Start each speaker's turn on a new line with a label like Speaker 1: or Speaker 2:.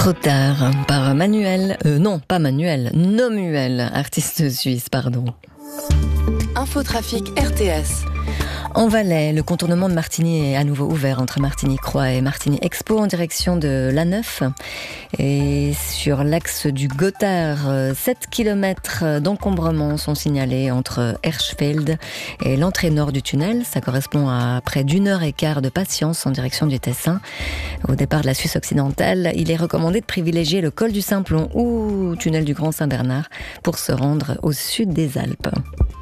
Speaker 1: Trop tard, par Manuel, non pas Manuel, Nomuel, artiste suisse, pardon.
Speaker 2: Infotrafic RTS.
Speaker 1: En Valais, le contournement de Martigny est à nouveau ouvert entre Martigny-Croix et Martigny-Expo en direction de l'A9. Et sur l'axe du Gothard, 7 km d'encombrement sont signalés entre Hirschfeld et l'entrée nord du tunnel. Ça correspond à près d'1h15 de patience en direction du Tessin. Au départ de la Suisse occidentale, il est recommandé de privilégier le col du Simplon ou tunnel du Grand Saint-Bernard pour se rendre au sud des Alpes.